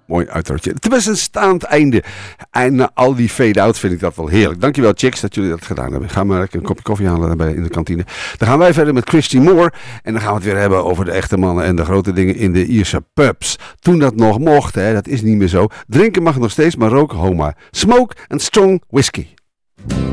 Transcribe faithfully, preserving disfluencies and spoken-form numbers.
Mooi uitrootje. Het was een staand einde. En na al die fade-out vind ik dat wel heerlijk. Dankjewel, chicks, dat jullie dat gedaan hebben. Ga maar een kopje koffie halen bij in de kantine. Dan gaan wij verder met Christy Moore. En dan gaan we het weer hebben over de echte mannen en de grote dingen in de Ierse pubs. Toen dat nog mocht, hè, dat is niet meer zo. Drinken mag nog steeds, maar roken, homa. Smoke and strong whisky.